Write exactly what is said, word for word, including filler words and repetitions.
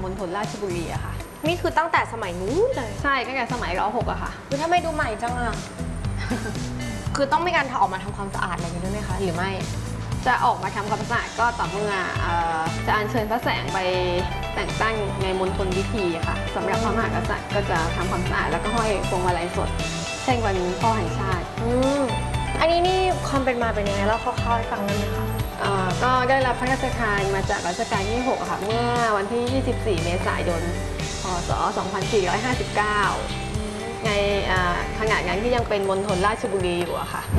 มณฑลราชบุรีอะค่ะนี่คือตั้งแต่สมัยนู้นเลยใช่ตั้งแต่สมัยร.หกอะค่ะคือถ้าไม่ดูใหม่จังอะ คือต้องมีการออกมาทำความสะอาดอะไรกันด้วยไหมคะหรือไม่จะออกมาทำความสะอาดก็ต่อเมื่อจะอัญเชิญพระแสงไปแต่งตั้งในมณฑลพิธีค่ะสำหรับพระมหากษัตริย์ก็จะทำความสะอาดแล้วก็ห้อยพวงมาลัยสดเช่นวันพ่อแห่งชาติอืมอันนี้นี่ความเป็นมาเป็นยังไงเล่าคร่าวๆให้ฟังได้ไหมคะก็ได้รับพระราชทานมาจากรัชกาลที่หกค่ะเมื่อวันที่ยี่สิบสี่เมษายนพ.ศ. สองพันสี่ร้อยห้าสิบเก้าในขณะนั้นที่ยังเป็นมณฑลราชบุรีอยู่อะค่ะ